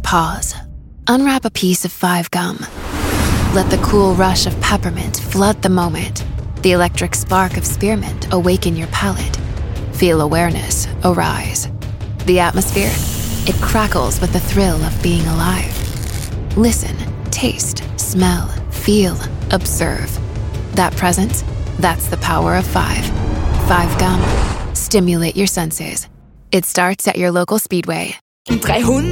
Pause. Unwrap a piece of 5 gum. Let the cool rush of peppermint flood the moment. The electric spark of spearmint awaken your palate. Feel awareness arise. The atmosphere, it crackles with the thrill of being alive. Listen, taste, smell, feel, observe. That presence, that's the power of 5. 5 gum. Stimulate your senses. It starts at your local Speedway. 300